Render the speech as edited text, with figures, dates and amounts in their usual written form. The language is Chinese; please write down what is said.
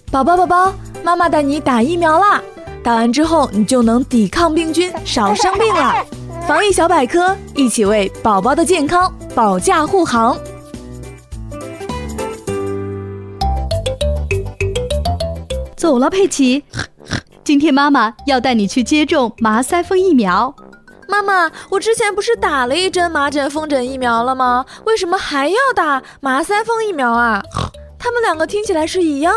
宝宝，妈妈带你打疫苗啦！打完之后你就能抵抗病菌，少生病了。防疫小百科，一起为宝宝的健康保驾护航。 走了，佩奇，今天妈妈要带你去接种麻腮风疫苗。 妈妈，我之前不是打了一针麻疹、风疹疫苗了吗？为什么还要打麻腮风疫苗啊？他们两个听起来是一样